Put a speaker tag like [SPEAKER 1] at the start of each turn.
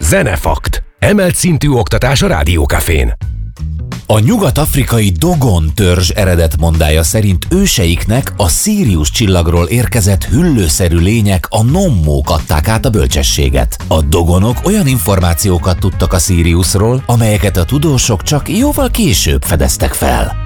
[SPEAKER 1] Zenefakt. Emelt szintű oktatás a Rádiókafén.
[SPEAKER 2] A nyugat-afrikai Dogon törzs eredetmondája szerint őseiknek a Sirius csillagról érkezett hüllőszerű lények, a nommók adták át a bölcsességet. A dogonok olyan információkat tudtak a Siriusról, amelyeket a tudósok csak jóval később fedeztek fel.